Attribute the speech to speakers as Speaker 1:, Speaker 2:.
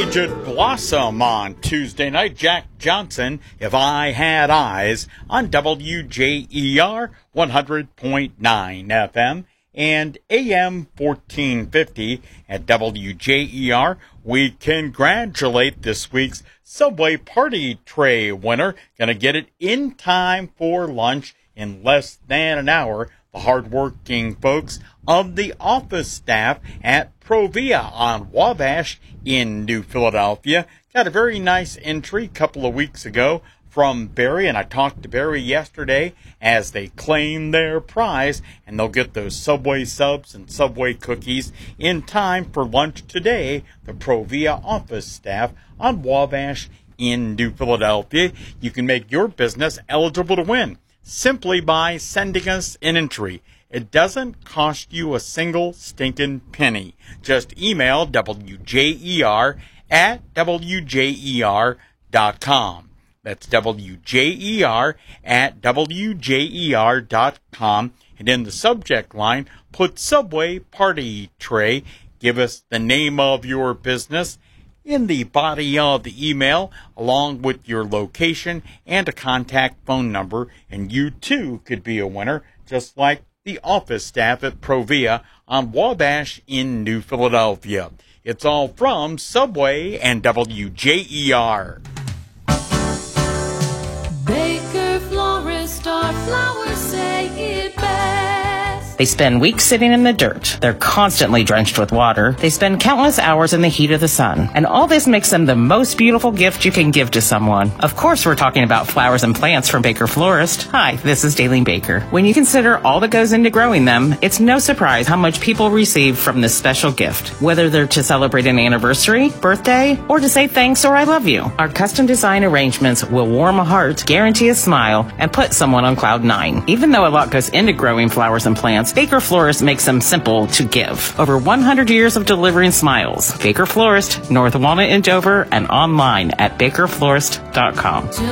Speaker 1: Collegiate Blossom on Tuesday night. Jack Johnson, If I Had Eyes, on WJER 100.9 FM and AM 1450 at WJER. We congratulate this week's Subway Party Tray winner. Gonna get it in time for lunch in less than an hour. The hardworking folks of the office staff at Provia on Wabash in New Philadelphia. Got a very nice entry a couple of weeks ago from Barry, and I talked to Barry yesterday as they claim their prize, and they'll get those Subway subs and Subway cookies in time for lunch today. The Provia office staff on Wabash in New Philadelphia. You can make your business eligible to win simply by sending us an entry. It doesn't cost you a single stinking penny. Just email WJER at WJER.com. That's WJER at WJER.com. And in the subject line, put Subway Party Tray. Give us the name of your business in the body of the email, along with your location and a contact phone number. And you too could be a winner, just like the office staff at Provia on Wabash in New Philadelphia. It's all from Subway and WJER.
Speaker 2: Baker Florist, our flowers say it best.
Speaker 3: They spend weeks sitting in the dirt. They're constantly drenched with water. They spend countless hours in the heat of the sun. And all this makes them the most beautiful gift you can give to someone. Of course, we're talking about flowers and plants from Baker Florist. Hi, this is Daleen Baker. When you consider all that goes into growing them, it's no surprise how much people receive from this special gift. Whether they're to celebrate an anniversary, birthday, or to say thanks or I love you. Our custom design arrangements will warm a heart, guarantee a smile, and put someone on cloud 9. Even though a lot goes into growing flowers and plants, Baker Florist makes them simple to give. Over 100 years of delivering smiles. Baker Florist, North Walnut in Dover, and online at bakerflorist.com.